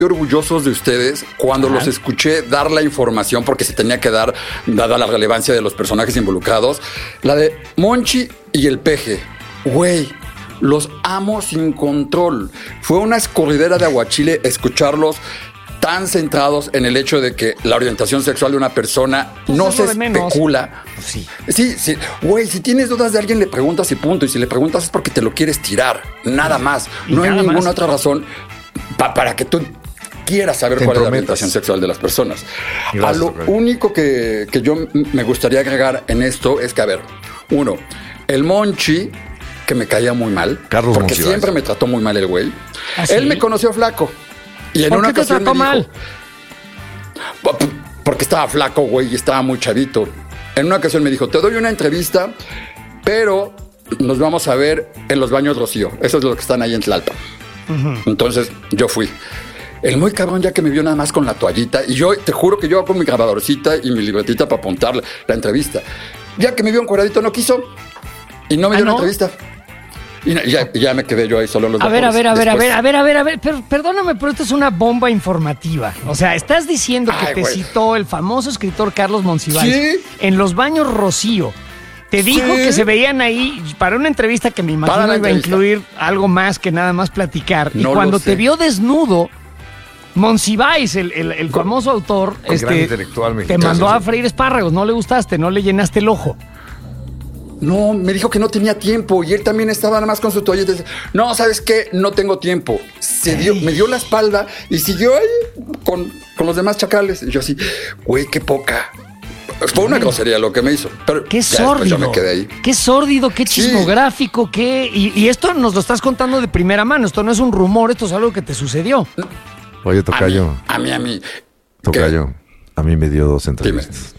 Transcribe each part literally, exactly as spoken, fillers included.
orgullosos de ustedes cuando Ajá. los escuché dar la información, porque se tenía que dar, dada la relevancia de los personajes involucrados, la de Monchi y el Peje. Güey, los amo sin control. Fue una escurridera de aguachile escucharlos tan centrados en el hecho de que la orientación sexual de una persona pues no se especula. Sí. Sí, sí. Güey, si tienes dudas de alguien, le preguntas y punto. Y si le preguntas es porque te lo quieres tirar. Nada más. No hay ninguna más. otra razón pa- para que tú quieras saber te cuál es la orientación sexual de las personas. Gracias, a lo okay. único que, que yo me gustaría agregar en esto es que, a ver, uno, el Monchi, que me caía muy mal, Carlos porque Monsiváis. siempre me trató muy mal el güey. ¿Ah, sí? Él me conoció flaco. Y en ¿Por una qué te ocasión trató me dijo, mal? Porque estaba flaco, güey, y estaba muy chavito. En una ocasión me dijo, te doy una entrevista, pero nos vamos a ver en los baños Rocío. Esos es los que están ahí en Tlalpan. Uh-huh. Entonces, yo fui. El muy cabrón ya que me vio nada más con la toallita, y yo te juro que yo con mi grabadorcita y mi libretita para apuntar la, la entrevista. Ya que me vio un cuadradito no quiso y no me dio ¿Ah, no? la entrevista. Y ya, ya me quedé yo ahí solo en los A ver, a ver, a ver, a Después. ver, a ver, a ver, a ver, pero, perdóname, pero esto es una bomba informativa. O sea, estás diciendo que Ay, te güey. citó el famoso escritor Carlos Monsiváis ¿Sí? en los baños Rocío. Te dijo ¿Sí? que se veían ahí para una entrevista que me imagino iba a incluir algo más que nada más platicar. No y cuando te vio desnudo, Monsiváis, el, el, el famoso autor, el este, gran intelectual mexicano, te mandó a freír espárragos, no le gustaste, no le llenaste el ojo. No, me dijo que no tenía tiempo y él también estaba nada más con su toalla. No, ¿sabes qué? No tengo tiempo. Se dio, me dio la espalda y siguió ahí con, con los demás chacales. Y yo así, güey, qué poca. Fue una grosería lo que me hizo. Pero qué sórdido. Yo me quedé ahí. Qué sórdido, qué chismográfico, sí. qué... Y, y esto nos lo estás contando de primera mano. Esto no es un rumor, esto es algo que te sucedió. Oye, tocayo. A mí, a mí. A mí. Tocayo, a mí me dio dos entrevistas.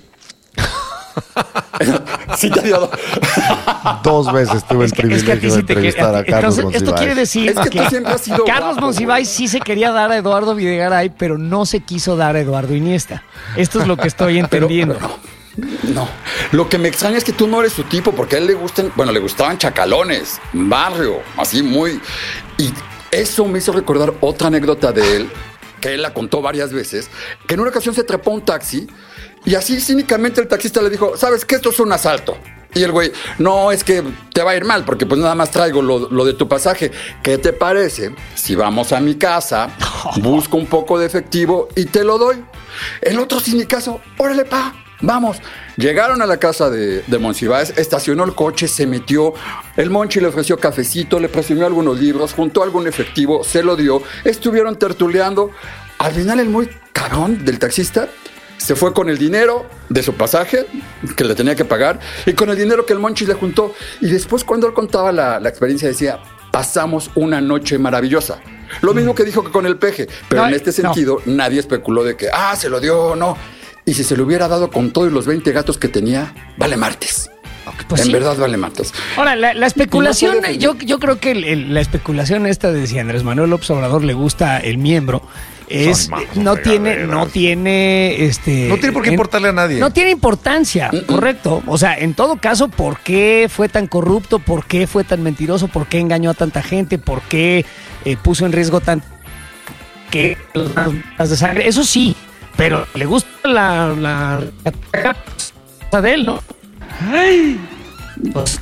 Sí te dio dos. Dos veces tuve es que, el privilegio es que a ti sí de entrevistar a, ti, a Carlos entonces, Monsiváis. Esto quiere decir es que, que tú siempre has sido Carlos guapo, Monsiváis sí se quería dar a Eduardo Videgaray, pero no se quiso dar a Eduardo Iniesta. Esto es lo que estoy entendiendo. Pero, pero no, no. Lo que me extraña es que tú no eres su tipo, porque a él le gustan, bueno, le gustaban chacalones, barrio, así muy... Y eso me hizo recordar otra anécdota de él, que él la contó varias veces, que en una ocasión se trepó a un taxi y así cínicamente el taxista le dijo, ¿sabes qué? Esto es un asalto. Y el güey, no, es que te va a ir mal porque pues nada más traigo lo, lo de tu pasaje. ¿Qué te parece si vamos a mi casa, busco un poco de efectivo y te lo doy? El otro cínicazo, órale pa, vamos. Llegaron a la casa de, de Monsiváis, estacionó el coche, se metió. El Monchi le ofreció cafecito, le presumió algunos libros, juntó algún efectivo, se lo dio. Estuvieron tertuleando. Al final el muy cabrón del taxista se fue con el dinero de su pasaje, que le tenía que pagar, y con el dinero que el Monchi le juntó. Y después, cuando él contaba la, la experiencia, decía, pasamos una noche maravillosa. Lo mismo que dijo que con el Peje. Pero no, en este sentido, no. nadie especuló de que, ah, se lo dio o no. Y si se lo hubiera dado con todos los veinte gatos que tenía, vale martes. Pues en sí. verdad vale martes. Ahora, la, la especulación, no yo, yo creo que el, el, la especulación esta de si a Andrés Manuel López Obrador le gusta el miembro, es no tiene no tiene este no tiene por qué en, importarle a nadie. No tiene importancia, uh-uh. correcto. O sea, en todo caso, ¿por qué fue tan corrupto? ¿Por qué fue tan mentiroso? ¿Por qué engañó a tanta gente? ¿Por qué eh, puso en riesgo tan que las de sangre? Eso sí, pero le gusta la la, la, la de él, ¿no? Ay. Pues.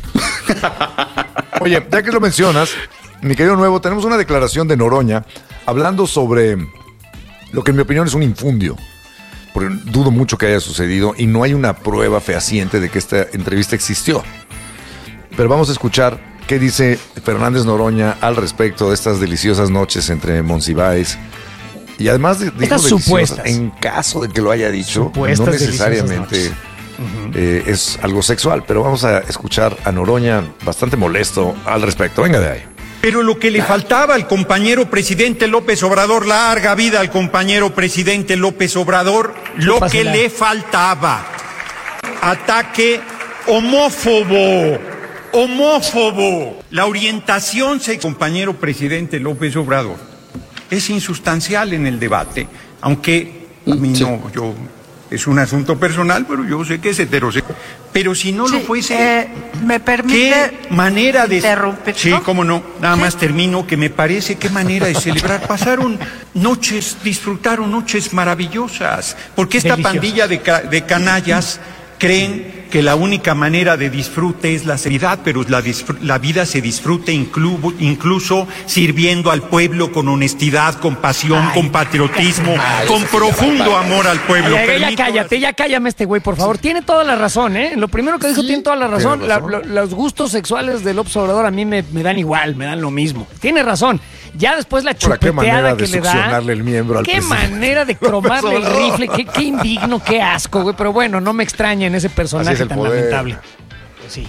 Oye, ya que lo mencionas, mi querido Nuevo, tenemos una declaración de Noroña hablando sobre lo que en mi opinión es un infundio, porque dudo mucho que haya sucedido y no hay una prueba fehaciente de que esta entrevista existió. Pero vamos a escuchar qué dice Fernández Noroña al respecto de estas deliciosas noches entre Monsiváis. Y además de, estas supuestas, en caso de que lo haya dicho, supuestas no necesariamente uh-huh. eh, es algo sexual, pero vamos a escuchar a Noroña bastante molesto al respecto. Venga de ahí. Pero lo que le faltaba al compañero presidente López Obrador, larga vida al compañero presidente López Obrador, lo que le faltaba, ataque homófobo, homófobo. La orientación, se compañero presidente López Obrador, es insustancial en el debate, aunque a mí sí. no, yo es un asunto personal, pero yo sé que es heterosexual. Pero si no Sí, lo fuese, eh, ¿me permite qué manera de... interrumpir? Sí, cómo no, nada más termino, que me parece qué manera de celebrar. Pasaron noches, disfrutaron noches maravillosas, porque esta Deliciosas. pandilla de, ca- de canallas creen que la única manera de disfrute es la seriedad, pero la, disfr- la vida se disfruta inclu- incluso sirviendo al pueblo con honestidad, con pasión, Ay, con patriotismo, ay, con eso sí, profundo ya va, va. amor al pueblo. Ya, ya, ya Permito- cállate, ya cállame este güey, por favor. Tiene toda la razón, ¿eh? Lo primero que dijo tiene toda la razón. tiene razón. La- lo- los gustos sexuales del López Obrador a mí me, me dan igual, me dan lo mismo. Tiene razón. Ya después la Ahora, qué manera chupeteada de que le da. succionarle el miembro al Qué presidente. manera de cromarle el López Obrador. rifle. Qué, qué indigno, qué asco, güey. Pero bueno, no me extraña en ese Así personaje es el tan poder. lamentable. Sí.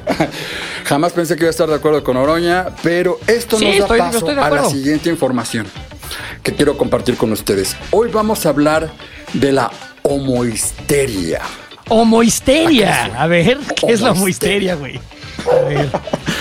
Jamás pensé que iba a estar de acuerdo con Oroña, pero esto Sí, nos da estoy- yo paso estoy de a la acuerdo. siguiente información que quiero compartir con ustedes. Hoy vamos a hablar de la homohisteria. Homohisteria. A ver, ¿qué es la Homohisteria. homohisteria, güey? A ver.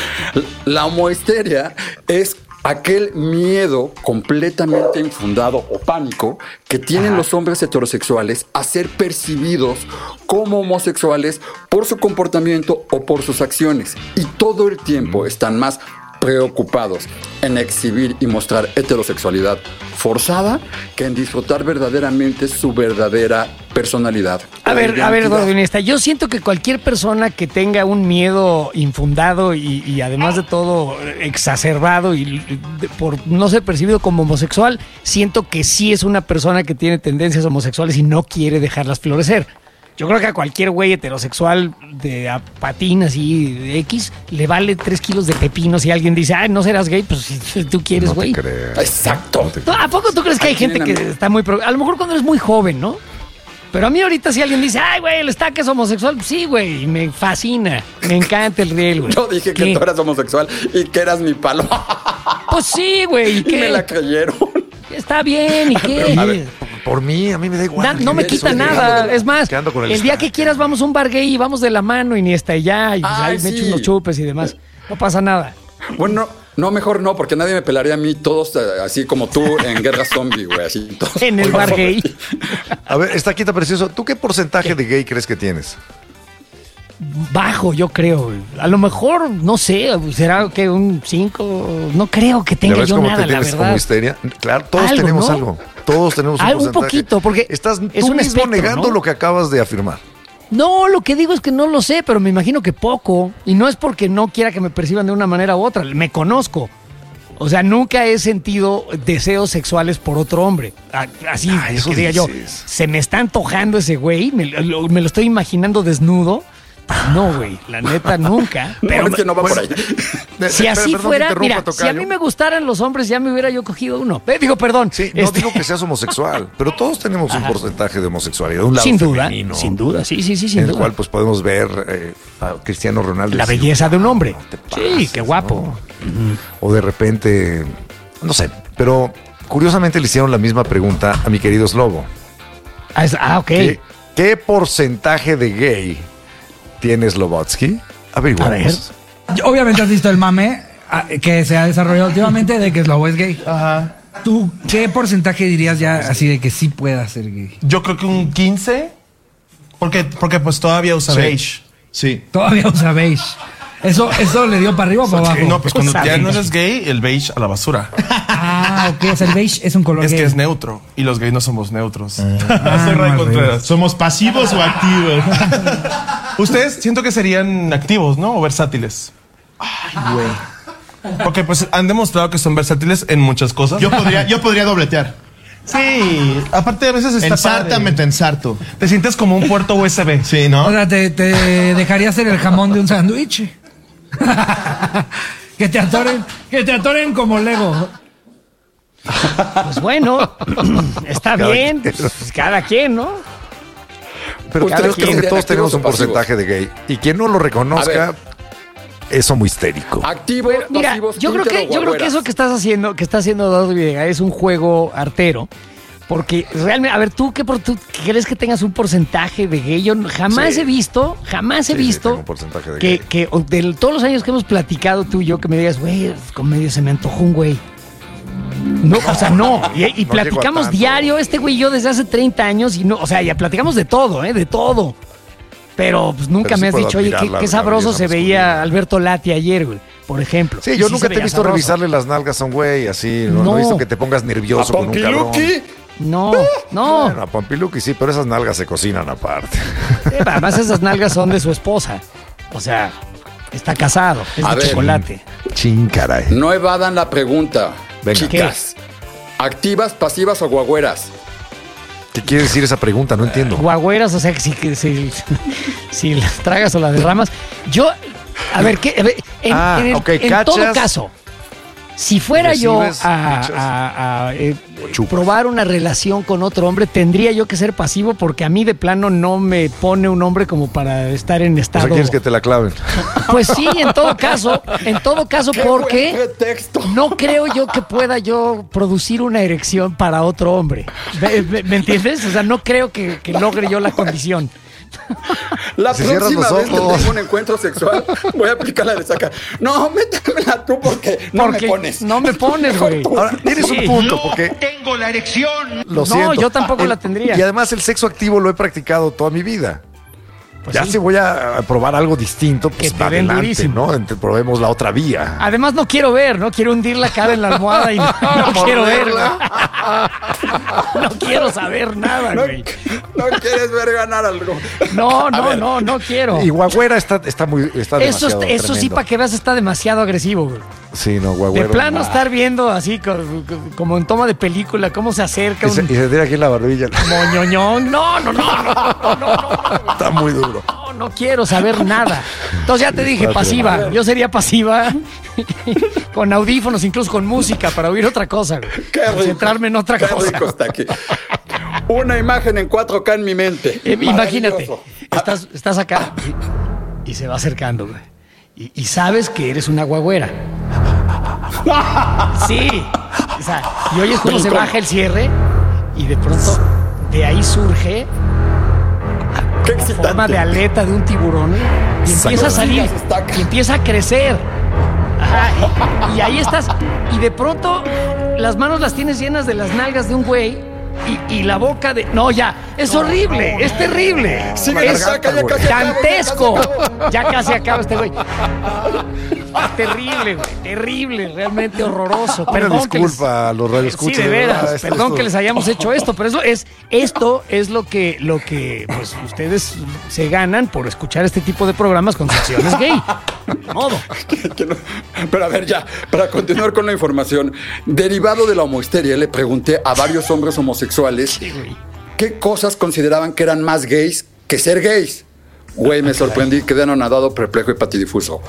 La homohisteria es aquel miedo completamente infundado o pánico que tienen los hombres heterosexuales a ser percibidos como homosexuales por su comportamiento o por sus acciones. Y todo el tiempo están más preocupados en exhibir y mostrar heterosexualidad forzada que en disfrutar verdaderamente su verdadera personalidad. A o ver, a ver, identidad. Eduardo Iniesta, yo siento que cualquier persona que tenga un miedo infundado y, y además de todo exacerbado y, y de- por no ser percibido como homosexual, siento que sí es una persona que tiene tendencias homosexuales y no quiere dejarlas florecer. Yo creo que a cualquier güey heterosexual de a patín así de X le vale tres kilos de pepino si alguien dice, ay, no serás gay, pues si tú quieres, No te güey. creas. Exacto. No te ¿Tú- ¿A poco tú crees que hay Aquí gente tienen que a mí. está muy... pro- A lo mejor cuando eres muy joven, ¿no? Pero a mí ahorita si alguien dice, ay, güey, el estaque es homosexual, pues sí, güey, me fascina, me encanta el riel, güey. Yo dije que ¿Qué? tú eras homosexual y que eras mi palo. Pues sí, güey, ¿y Y me qué? la creyeron. Está bien, ¿y qué? A ver, por mí, a mí me da igual. Na- no me Eso, quita que nada, ando- es más, que ando con el, el día que estaque. quieras vamos a un bar gay y vamos de la mano y ni hasta allá, y pues Ay, ahí me echo sí. unos chupes y demás. No pasa nada. Bueno, no, mejor no, porque nadie me pelaría a mí, todos eh, así como tú en Guerra Zombie, güey, así todos. En el bar gay. A ver, Estaquita Precioso, ¿tú qué porcentaje de gay crees que tienes? Bajo, yo creo. güey. A lo mejor, no sé, será que un cinco, no creo que ¿Ya tenga ves yo cómo nada, te la tienes como verdad. histeria? Claro, todos Algo, tenemos ¿no? algo. Todos tenemos un Ah, un porcentaje. poquito, porque estás es tú un mismo espectro, negando ¿no? lo que acabas de afirmar. No, lo que digo es que no lo sé, pero me imagino que poco. Y no es porque no quiera que me perciban de una manera u otra. Me conozco. O sea, nunca he sentido deseos sexuales por otro hombre. A- Así, Ah, eso que diga yo, dices. se me está antojando ese güey, me, lo, me lo estoy imaginando desnudo. No, güey, la neta nunca. Pero Pero es que no va bueno, por ahí. si Pe- así perdón, te fuera, interrumpa, mira, si a tocayo. mí me gustaran los hombres, ya me hubiera yo cogido uno. Eh, digo, perdón. Sí, no Este, digo que seas homosexual, pero todos tenemos un porcentaje de homosexualidad, un lado sin duda, femenino, sin duda, sí, sí, sí, sin en el duda. cual pues podemos ver eh, a Cristiano Ronaldo. y La decir, belleza de un hombre. "No te Sí, pases", qué guapo. ¿no? O de repente, no sé, pero curiosamente le hicieron la misma pregunta a mi querido Slobo. Ah, es- ah, ok. ¿Qué, qué porcentaje de gay tiene Slobotsky? Averiguamos. A ver. Obviamente has visto el mame ah, que se ha desarrollado últimamente de que Slobo es gay. Ajá. ¿Tú qué porcentaje dirías ya así de que sí pueda ser gay? Yo creo que un quince. Porque, porque pues todavía usa Sí. beige. Sí. Todavía usa beige. Eso, eso le dio para arriba o para abajo. No, pues cuando Usa ya no beige. eres gay, el beige a la basura. Ah, ok. O sea, el beige es un color Es gay. que es neutro. Y los gays no somos neutros. Ah, Soy Ray más Contreras. ¿Somos pasivos o activos? Ustedes siento que serían activos, ¿no? O versátiles. Ay, güey. Porque pues han demostrado que son versátiles en muchas cosas. Yo podría, yo podría dobletear. Sí, aparte a veces está Ensártame, padre. te ensarto. Te sientes como un puerto U S B. Sí, ¿no? O sea, te, te dejaría ser el jamón de un sándwich. que te atoren, que te atoren como Lego. Pues bueno, está Cada bien. quien. Pues, cada quien, ¿no? Pero Ustedes creo, creo creen que todos activos tenemos o un pasivos. porcentaje de gay. Y quien no lo A reconozca ver. es homo histérico. Activo, Mira, pasivos, yo creo que Twitter o yo creo que guagüeras. eso que estás haciendo, que está haciendo Eduardo Villegas es un juego artero. Porque realmente, a ver, tú qué por tú crees que tengas un porcentaje de gay. Yo jamás Sí. he visto, jamás he Sí, sí, visto tengo un porcentaje de que, gay. que o de todos los años que hemos platicado tú y yo, que me digas, güey, con medio se me antojó un güey. No, o sea, no. Y, y No platicamos llego a diario, este güey y yo desde hace treinta años, y no, o sea, ya platicamos de todo, ¿eh? De todo. Pero pues nunca Pero sí me has puedo dicho, oye, admirar qué, la- qué la sabroso belleza se veía masculina. Alberto Lati ayer, güey, por ejemplo. Sí, Y yo sí nunca se te he veía visto sabroso. revisarle las nalgas a un güey así. No, no No. he visto que te pongas nervioso ¿A con un cabrón. Pompiluki? No, no. Bueno, a Pompiluki sí, pero esas nalgas se cocinan aparte. Eh, además, esas nalgas son de su esposa. O sea, está casado, es A de ver. chocolate. Chin, caray. No evadan la pregunta. Venga. Chicas, ¿activas, pasivas o guagüeras? ¿Qué quiere decir esa pregunta? No entiendo. Guagüeras, o sea, que si, que si, si las tragas o las derramas. Yo, a ver, ¿qué? A ver, en, Ah, en el- ok, en cachas, todo caso, si fuera yo recibes, a, echas, a- a, eh, chupas. probar una relación con otro hombre, tendría yo que ser pasivo porque a mí de plano no me pone un hombre como para estar en O estado. sea, quieres que te la claven. Pues sí, en todo caso, en todo caso, ¡Qué buen porque pretexto! no creo yo que pueda yo producir una erección para otro hombre. ¿Me, me- me entiendes? O sea, no creo que, que logre yo la condición. La Si cierras próxima los vez que ojos. tengo un encuentro sexual, voy a aplicar la de saca. No, métemela tú porque no Porque me pones. no me pones, güey. Ahora, tienes Sí. un punto, porque Tengo la erección. lo No, siento. yo tampoco El- la tendría. Y además el sexo activo lo he practicado toda mi vida. Pues ya sí. si voy a probar algo distinto, pues Que te den adelante, durísimo. ¿no? Ent- probemos la otra vía. Además no quiero ver, no quiero hundir la cara en la almohada y no, no quiero ver. güey. No quiero saber nada, No, güey. no quieres ver ganar algo. No, A no, ver, no, no quiero. Y Guagüera está, está muy está Eso, demasiado eso sí, tremendo. para que veas, está demasiado agresivo, güey. Sí, no, De Guagüero. plano no. estar viendo así co- co- como en toma de película, cómo se acerca Y se, un y se tira aquí en la barbilla. moñoñón. No, no, no, no, no, no, no, Está muy duro. no, no quiero saber nada. Entonces ya te dije, Está pasiva. tremendo. Yo sería pasiva con audífonos, incluso con música para oír otra cosa. güey. Qué rico. Concentrarme en otra Qué cosa. rico está aquí. Una imagen en cuatro K en mi mente. Eh, Imagínate, Maravilloso. estás, estás acá y, y se va acercando, güey. Y, y sabes que eres una guagüera. Sí. O sea, y oyes cómo se baja el cierre y de pronto de ahí surge Qué forma excitante. de aleta de un tiburón y empieza a salir Las estacas. y empieza a crecer. Ajá, y, y ahí estás y de pronto las manos las tienes llenas de las nalgas de un güey y, y la boca de... No, ya, es horrible, es terrible. Sigue, es saca, ya casi acabo, ya dantesco. casi acabo. Ya casi acaba este güey. Terrible, güey, terrible, realmente horroroso. Una Perdón que les- disculpa a los radioescuchas. Sí, de veras. verdad, esto- Perdón esto- que les hayamos hecho esto, pero eso es, esto es lo que, lo que pues, ustedes se ganan por escuchar este tipo de programas con secciones gay. De modo. Que no- Pero a ver, ya, para continuar con la información, derivado de la homohisteria, le pregunté a varios hombres homosexuales qué cosas consideraban que eran más gays que ser gays. Güey, me sorprendí, quedé anonadado, perplejo y patidifuso.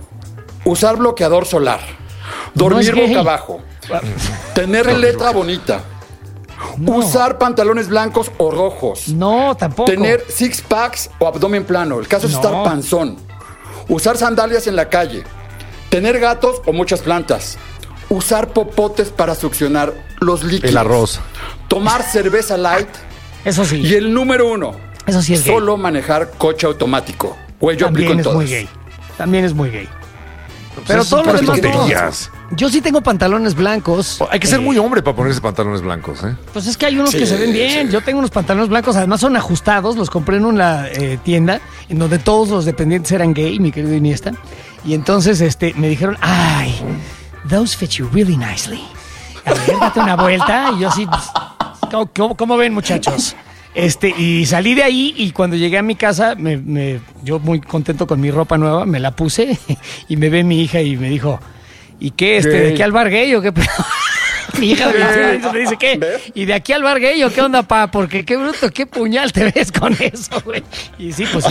Usar bloqueador solar, dormir No es gay. boca abajo, tener letra bonita, No. usar pantalones blancos o rojos, No, tampoco. tener six packs o abdomen plano. El caso es No. estar panzón. Usar sandalias en la calle. Tener gatos o muchas plantas. Usar popotes para succionar los líquidos. El arroz. Tomar cerveza light. Eso sí. Y el número uno. Eso sí es gay. Solo manejar coche automático. Güey, yo aplico También en es todas. muy gay. También es muy gay. Pero Esas todo son lo puras demás no. tonterías. Yo sí tengo pantalones blancos. Hay que ser Eh, muy hombre para ponerse pantalones blancos, ¿eh? Pues es que hay unos Sí, que se ven bien. sí. Yo tengo unos pantalones blancos, además son ajustados. Los compré en una eh, tienda en donde todos los dependientes eran gay, mi querido Iniesta. Y entonces este, me dijeron, ay, those fit you really nicely. A ver, date una vuelta. Y yo así, pues, ¿cómo, cómo- cómo ven, muchachos? Este, y salí de ahí y cuando llegué a mi casa, me, me- yo muy contento con mi ropa nueva, me la puse y me ve mi hija y me dijo, ¿y qué? Este, ¿de Gay. aquí al bar gay o qué? Mi hija de veintiún años me dice, ¿qué? ¿Y de aquí al bar gay o qué onda, pa? Porque qué bruto, qué puñal te ves con eso, güey. Y sí, pues sí.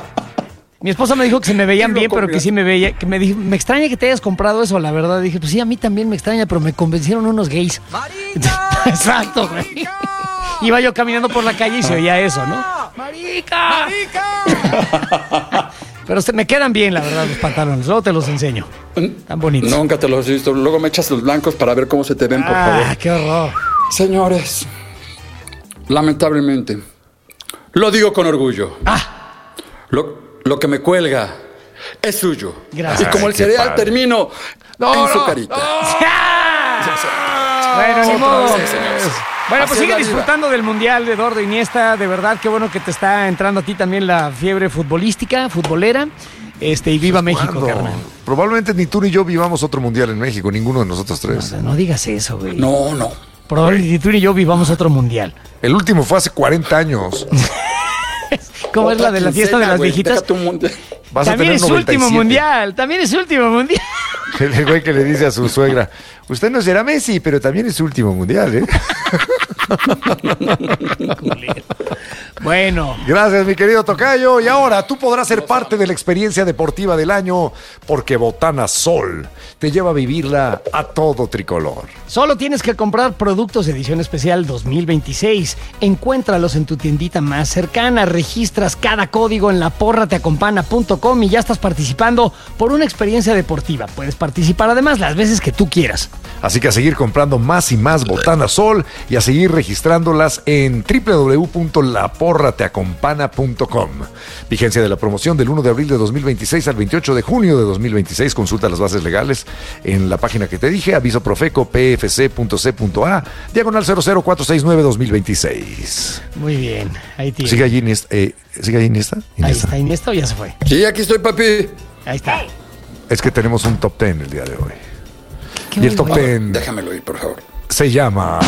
Mi esposa me dijo que se me veían bien, pero que sí me veía, que me dijo, me extraña que te hayas comprado eso, la verdad. Dije, pues sí, a mí también me extraña, pero me convencieron unos gays. Exacto, güey. Iba yo caminando por la calle y se oía eso, ¿no? ¡Marica! ¡Marica! Pero se me quedan bien, la verdad, los pantalones. Luego te los enseño. Tan bonitos. Nunca te los he visto. Luego me echas los blancos para ver cómo se te ven, por Ah, favor. qué horror. Señores, lamentablemente, lo digo con orgullo. Ah, Lo, lo que me cuelga es suyo. Gracias. Y como Ay, el qué cereal padre. termino No, en su no, carita. ¡ah! Bueno, ni otra modo. vez, señores. Bueno, Así pues es sigue la vida. disfrutando del Mundial de Eduardo Iniesta. De verdad, qué bueno que te está entrando a ti también la fiebre futbolística, futbolera. Este, y viva México, ¿Cuándo? carnal. Probablemente ni tú ni yo vivamos otro mundial en México, ninguno de nosotros O tres. sea, no digas eso, güey. No, no. Probablemente tú y yo vivamos otro Mundial. El último fue hace cuarenta años. ¿Cómo es la de la fiesta de quincena, las güey, viejitas? deja tu mundial. Vas a También tener es su noventa y último siete. mundial, también es su último mundial. El güey que le dice a su suegra, usted no será Messi, pero también es su último mundial, ¿eh? Bueno, Gracias, mi querido tocayo. Y ahora tú podrás ser parte de la experiencia deportiva del año porque Botana Sol te lleva a vivirla a todo tricolor. solo tienes que comprar productos de edición especial dos mil veintiséis. Encuéntralos en tu tiendita más cercana. Registras cada código en la porra te acompana punto com y ya estás participando por una experiencia deportiva. Puedes participar además las veces que tú quieras. Así que a seguir comprando más y más Botana Sol y a seguir registrándolas en doble u doble u doble u punto la porra te acompana punto com. Vigencia de la promoción del uno de abril de dos mil veintiséis al veintiocho de junio de dos mil veintiséis. Consulta las bases legales en la página que te dije, aviso Profeco P F C punto C punto A, diagonal cero cero cuatro seis nueve dos mil veintiséis. Muy bien, ahí tienes. ¿Sigue allí Iniesta? Eh, ¿Sigue allí Iniesta? Ahí Iniesta. está, Iniesta o ya se fue. Sí, aquí estoy, papi. Ahí está. Es que tenemos un top ten el día de hoy. ¿Qué Y el hoy, top güey? ten Déjamelo ir, por favor. se llama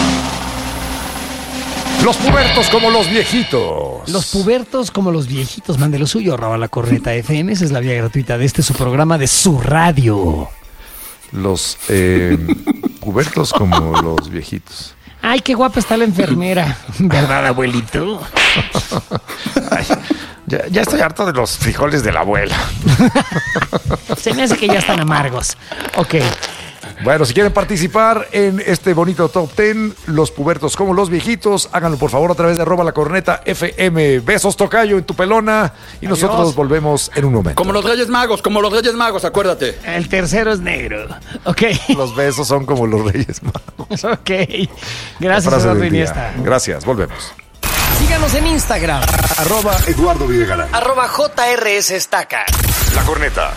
Los pubertos como los viejitos. Los pubertos como los viejitos, mande lo suyo, arroba la corneta F M, esa es la vía gratuita de este su programa de su radio. Los eh, pubertos como los viejitos. Ay, qué guapa está la enfermera, ¿verdad, abuelito? Ay, ya, ya estoy harto de los frijoles de la abuela. Se me hace que ya están amargos. Ok. Bueno, si quieren participar en este bonito top ten, los pubertos como los viejitos, háganlo por favor a través de arroba la corneta F M. Besos, tocayo, en tu pelona. Y Adiós. nosotros volvemos en un momento. Como los Reyes Magos, como los Reyes Magos, acuérdate. El tercero es negro. Ok. Los besos son como los Reyes Magos. Ok. La Gracias, frase Eduardo del día. Iniesta. Gracias, volvemos. Síganos en Instagram, Arroba Eduardo Videgaray. arroba J R S Estaca. La corneta.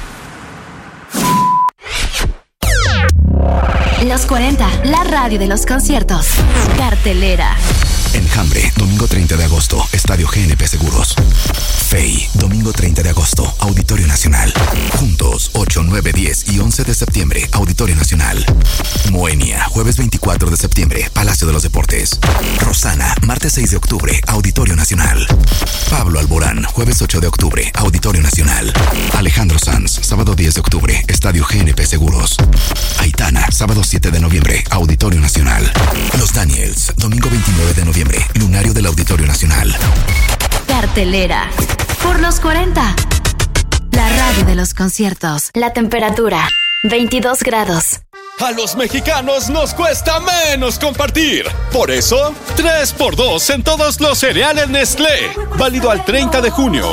Los cuarenta, la radio de los conciertos. Cartelera. Enjambre, domingo treinta de agosto, Estadio G N P Seguros. Fey, domingo treinta de agosto, Auditorio Nacional. Juntos, ocho, nueve, diez y once de septiembre, Auditorio Nacional. Moenia, jueves veinticuatro de septiembre, Palacio de los Deportes. Rosana, martes seis de octubre, Auditorio Nacional. Pablo Alborán, jueves ocho de octubre, Auditorio Nacional. Alejandro Sanz, sábado diez de octubre, Estadio G N P Seguros. Aitana, sábado siete de noviembre, Auditorio Nacional. Los Daniels, domingo veintinueve de noviembre, Lunario del Auditorio Nacional. Cartelera. Por los cuarenta. La radio de los conciertos. La temperatura, veintidós grados. A los mexicanos nos cuesta menos compartir. Por eso, tres por dos en todos los cereales Nestlé. Válido al treinta de junio.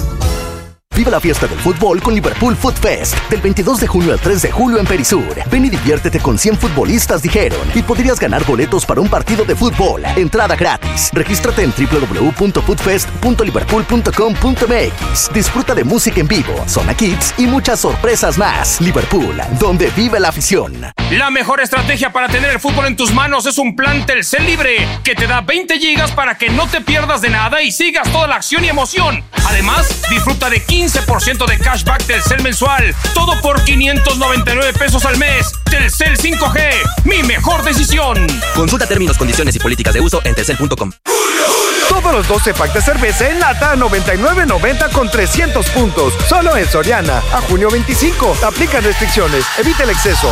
Vive la fiesta del fútbol con Liverpool Food Fest. Del veintidós de junio al tres de julio en Perisur. Ven y diviértete con cien futbolistas, dijeron. Y podrías ganar boletos para un partido de fútbol. Entrada gratis. Regístrate en doble u doble u doble u punto foodfest punto liverpool punto com punto m x. Disfruta de música en vivo, zona kids y muchas sorpresas más. Liverpool, donde vive la afición. La mejor estrategia para tener el fútbol en tus manos es un plan Telcel Libre que te da veinte gigas para que no te pierdas de nada y sigas toda la acción y emoción. Además, disfruta de quince por ciento de cashback Telcel mensual. Todo por quinientos noventa y nueve pesos al mes. Telcel cinco G, mi mejor decisión. Consulta términos, condiciones y políticas de uso en telcel punto com. Todos los doce packs de cerveza en lata a noventa y nueve noventa con trescientos puntos. Solo en Soriana. A junio veinticinco. Aplican restricciones. Evita el exceso.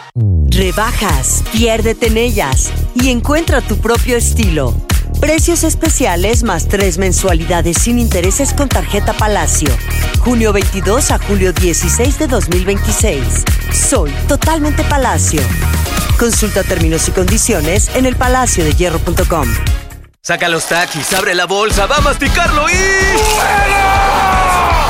Rebajas, piérdete en ellas y encuentra tu propio estilo. Precios especiales más tres mensualidades sin intereses con tarjeta Palacio. Junio veintidós a julio dieciséis de dos mil veintiséis. Soy totalmente Palacio. Consulta términos y condiciones en el palacio de hierro punto com. Saca los taquis, abre la bolsa, va a masticarlo y...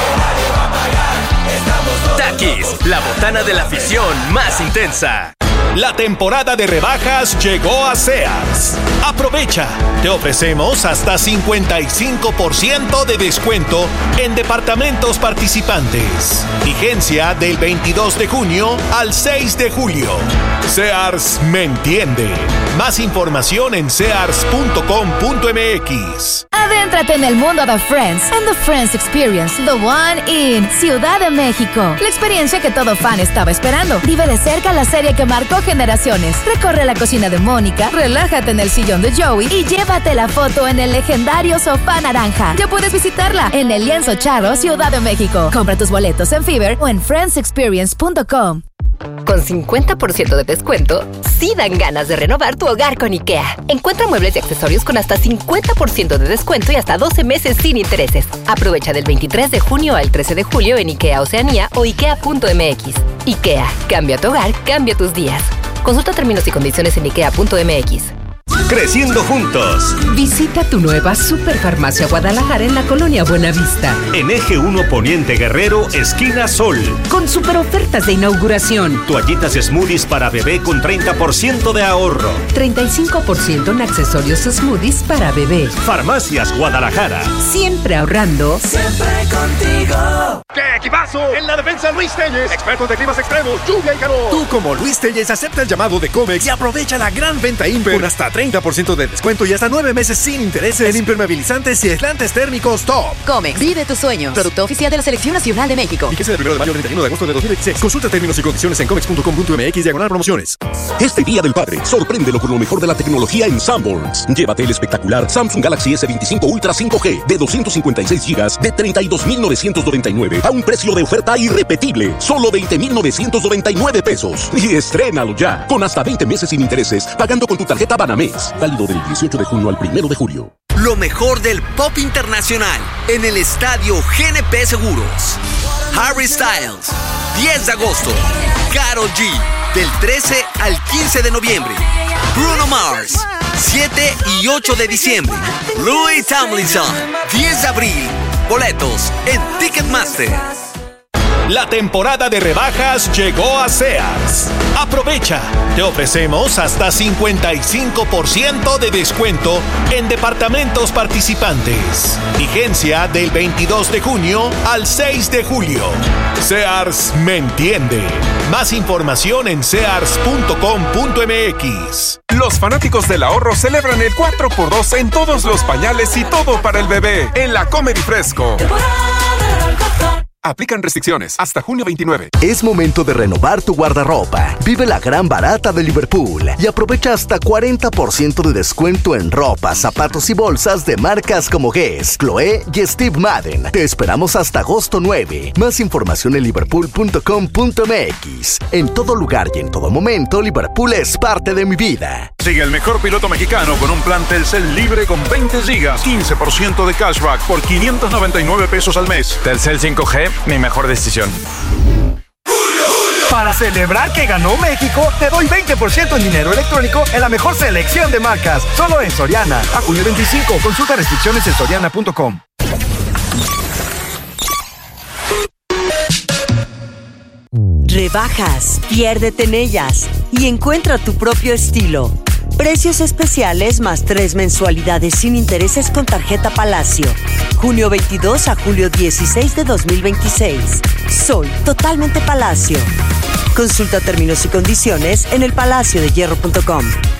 Taquis, la botana de la afición más intensa. La temporada de rebajas llegó a Sears. Aprovecha. Te ofrecemos hasta cincuenta y cinco por ciento de descuento en departamentos participantes. Vigencia del veintidós de junio al seis de julio. Sears me entiende. Más información en sears punto com punto m x. Adéntrate en el mundo de Friends and the Friends Experience, the one in Ciudad de México. La experiencia que todo fan estaba esperando. Vive de cerca la serie que marcó generaciones. Recorre la cocina de Mónica, relájate en el sillón de Joey y llévate la foto en el legendario sofá naranja. Ya puedes visitarla en el Lienzo Charro, Ciudad de México. Compra tus boletos en Fever o en friends experience punto com. Con cincuenta por ciento de descuento, sí dan ganas de renovar tu hogar con IKEA. Encuentra muebles y accesorios con hasta cincuenta por ciento de descuento y hasta doce meses sin intereses. Aprovecha del veintitrés de junio al trece de julio en IKEA Oceanía o ikea punto m x. IKEA, cambia tu hogar, cambia tus días. Consulta términos y condiciones en ikea punto m x. Creciendo juntos. Visita tu nueva Superfarmacia Guadalajara en la colonia Buenavista. En Eje uno Poniente Guerrero, esquina Sol. Con super ofertas de inauguración. Toallitas smoothies para bebé con treinta por ciento de ahorro. treinta y cinco por ciento en accesorios smoothies para bebé. Farmacias Guadalajara. Siempre ahorrando. Siempre contigo. ¡Qué equipazo! En la defensa Luis Telles. Expertos de climas extremos, lluvia y calor. Tú como Luis Telles acepta el llamado de Comex y aprovecha la gran venta Imper con hasta treinta por ciento de descuento y hasta nueve meses sin intereses en impermeabilizantes y aislantes térmicos Top. Comex, vive tus sueños. Producto oficial de la Selección Nacional de México. Fíjese del primero de mayo al treinta y uno de agosto de dos mil veintiséis. Consulta términos y condiciones en comex punto com punto m x diagonal promociones. Este Día del Padre, sorpréndelo con lo mejor de la tecnología en Sanborns. Llévate el espectacular Samsung Galaxy S veinticinco Ultra cinco G de doscientos cincuenta y seis gigas de treinta y dos mil novecientos noventa y nueve a un precio de oferta irrepetible, solo veinte mil novecientos noventa y nueve pesos. Y estrénalo ya, con hasta veinte meses sin intereses, pagando con tu tarjeta Banamex. Válido del dieciocho de junio al primero de julio. Lo mejor del pop internacional en el estadio G N P Seguros. Harry Styles, diez de agosto. Karol G, del trece al quince de noviembre. Bruno Mars, siete y ocho de diciembre. Louis Tomlinson, diez de abril. Boletos en Ticketmaster. La temporada de rebajas llegó a Sears. Aprovecha. Te ofrecemos hasta cincuenta y cinco por ciento de descuento en departamentos participantes. Vigencia del veintidós de junio al seis de julio. Sears me entiende. Más información en sears punto com punto m x. Los fanáticos del ahorro celebran el cuatro por dos en todos los pañales y todo para el bebé en la Comedy Fresco. Aplican restricciones hasta junio veintinueve. Es momento de renovar tu guardarropa. Vive la gran barata de Liverpool y aprovecha hasta cuarenta por ciento de descuento en ropa, zapatos y bolsas de marcas como Guess, Chloé y Steve Madden. Te esperamos hasta agosto nueve. Más información en liverpool punto com punto m x. En todo lugar y en todo momento, Liverpool es parte de mi vida. Sigue el mejor piloto mexicano con un plan Telcel libre con veinte gigas, quince por ciento de cashback por quinientos noventa y nueve pesos al mes. Telcel cinco G, mi mejor decisión. Para celebrar que ganó México, te doy veinte por ciento en dinero electrónico en la mejor selección de marcas, solo en Soriana. A junio veinticinco, consulta restricciones en soriana punto com. Rebajas, piérdete en ellas y encuentra tu propio estilo. Precios especiales más tres mensualidades sin intereses con tarjeta Palacio. junio veintidós a julio dieciséis de dos mil veintiséis. Soy totalmente Palacio. Consulta términos y condiciones en el palacio de hierro punto com.